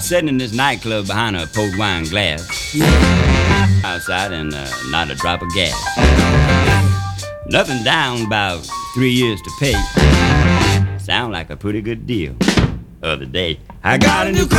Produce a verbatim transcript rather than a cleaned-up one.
was sitting in this nightclub behind a port wine glass. Outside and uh, not a drop of gas. Nothing down, about three years to pay. Sound like a pretty good deal. Other day, I got a new car.